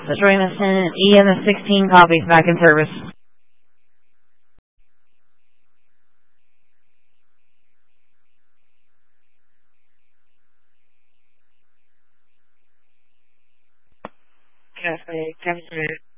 Jamison, EM16 copies, back in service. Cafe, 10 minutes.